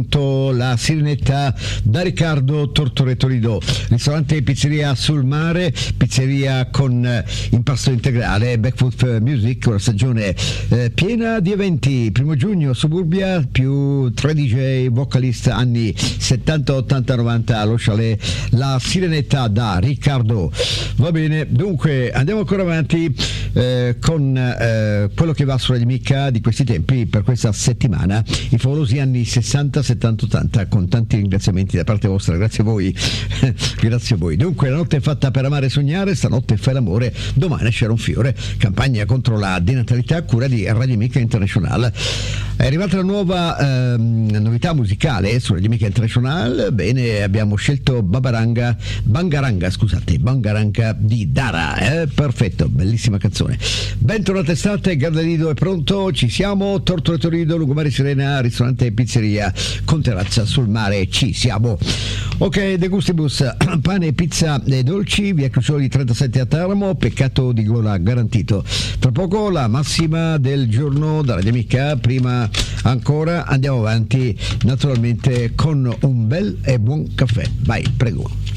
pronto la Sirenetta da Riccardo Tortoretto Lido, ristorante e pizzeria sul mare, pizzeria con impasto integrale, Backfoot Music, una stagione piena di eventi. 1 giugno Suburbia, più 3 DJ vocalist anni 70, 80, 90 allo chalet la Sirenetta da Riccardo. Va bene, dunque andiamo ancora avanti con quello che va sulla Mica di questi tempi per questa settimana, i favolosi anni 60, 70, 80, con tanti ringraziamenti da parte vostra. Grazie a voi. Grazie a voi. Dunque, la notte è fatta per amare e sognare, stanotte fai l'amore, domani nascerà un fiore, campagna contro la denatalità a cura di Radio Mica International. È arrivata la nuova novità musicale su Radio Mica International. Bene, abbiamo scelto Bangaranga di Dara, perfetto, bellissima canzone. Bentornata estate, Gardalido è pronto, ci siamo, Tortoretto Lido, Lungomare Sirena, ristorante e pizzeria con terrazza sul mare, ci siamo. Ok, De Gustibus, pane, pizza e dolci, via Crucioli 37 a Teramo, peccato di gola garantito. Tra poco la massima del giorno da Radio Mica, prima ancora andiamo avanti naturalmente con un bel e buon caffè. Vai, prego.